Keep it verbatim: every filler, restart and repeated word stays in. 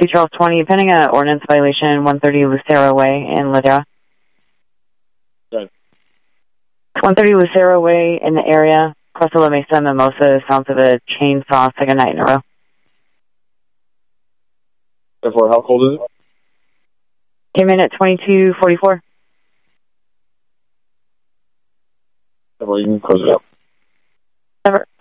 Saint Charles twenty, pending an ordinance violation, one thirty Lucero Way in Ladera. Okay. one thirty Lucero Way in the area, Costa La Mesa, Mimosa, sounds of a chainsaw, second night in a row. Therefore, how cold is it? Came in at twenty-two forty-four. Therefore, you can close it up. Never.